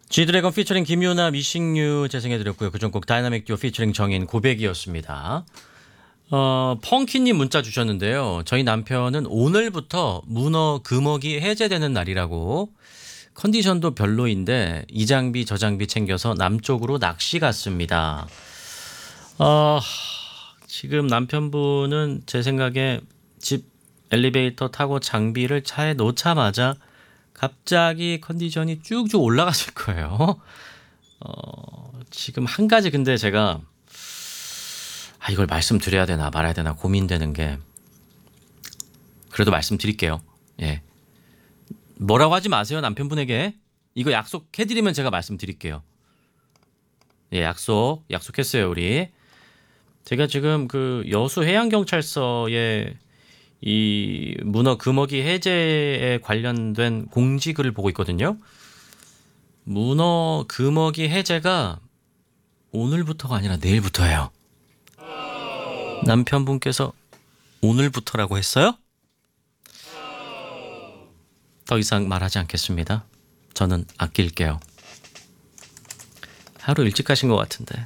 G드래곤 피처링 김유나 미싱류 재생해드렸고요. 그전 곡 다이나믹 듀오 피처링 정인 고백이었습니다. 펑키님 문자 주셨는데요. 저희 남편은 오늘부터 문어 금어기 해제되는 날이라고 컨디션도 별로인데 이 장비 저 장비 챙겨서 남쪽으로 낚시 갔습니다. 지금 남편분은 제 생각에 집 엘리베이터 타고 장비를 차에 놓자마자 갑자기 컨디션이 쭉쭉 올라갔을 거예요. 지금 한 가지 근데 제가 이걸 말씀드려야 되나 말아야 되나 고민되는 게 그래도 말씀드릴게요. 예. 뭐라고 하지 마세요 남편분에게. 이거 약속해드리면 제가 말씀드릴게요. 예, 약속했어요 우리. 제가 지금 그 여수 해양경찰서에 이 문어 금어기 해제에 관련된 공지글을 보고 있거든요. 문어 금어기 해제가 오늘부터가 아니라 내일부터예요. 남편분께서 오늘부터라고 했어요? 더 이상 말하지 않겠습니다. 저는 아낄게요. 하루 일찍 가신 것 같은데.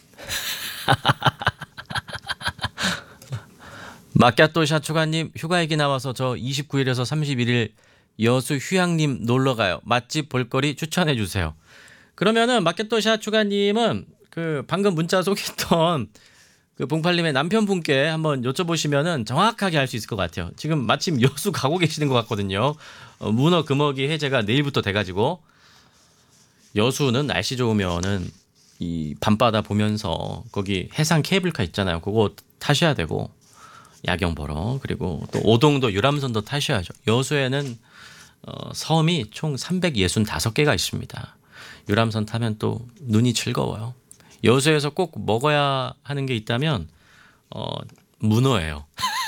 마키아또 샤추가님 휴가 얘기 나와서 저 29일에서 31일 여수 휴양림 놀러가요. 맛집 볼거리 추천해 주세요. 그러면은 마키아또 샤추가님은 그 방금 문자 소개했던 그 봉팔님의 남편분께 한번 여쭤보시면은 정확하게 알 수 있을 것 같아요. 지금 마침 여수 가고 계시는 것 같거든요. 문어 금어기 해제가 내일부터 돼가지고 여수는 날씨 좋으면은 이 밤바다 보면서 거기 해상 케이블카 있잖아요. 그거 타셔야 되고. 야경 보러 그리고 또 오동도 유람선도 타셔야죠. 여수에는 섬이 총 365개가 있습니다. 유람선 타면 또 눈이 즐거워요. 여수에서 꼭 먹어야 하는 게 있다면 문어예요.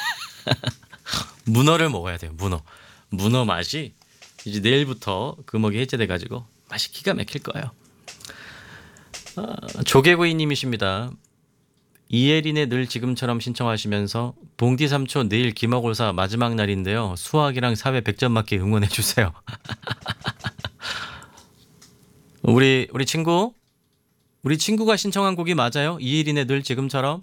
문어를 먹어야 돼요. 문어 맛이 이제 내일부터 금어기 해제돼 가지고 맛이 기가 막힐 거예요. 조개구이님이십니다. 이예린의 늘 지금처럼 신청하시면서 봉디 삼촌 내일 기말고사 마지막 날인데요. 수학이랑 사회 100점 맞게 응원해 주세요. 우리 친구가 신청한 곡이 맞아요? 이예린의 늘 지금처럼?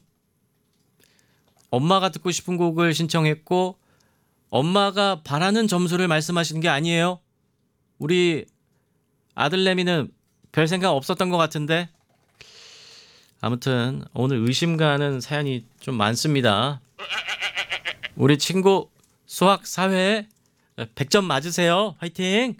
엄마가 듣고 싶은 곡을 신청했고 엄마가 바라는 점수를 말씀하시는 게 아니에요? 우리 아들내미는 별 생각 없었던 것 같은데 아무튼 오늘 의심 가는 사연이 좀 많습니다. 우리 친구 수학 사회 100점 맞으세요. 화이팅.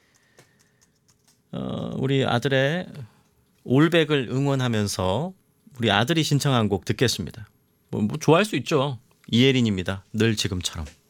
우리 아들의 올백을 응원하면서 우리 아들이 신청한 곡 듣겠습니다. 뭐 좋아할 수 있죠. 이예린입니다. 늘 지금처럼.